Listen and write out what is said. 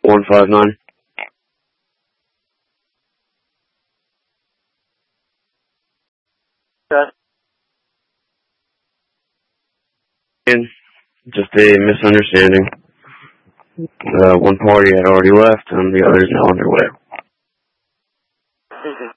159. And just a misunderstanding. One party had already left, and the other's now on their way.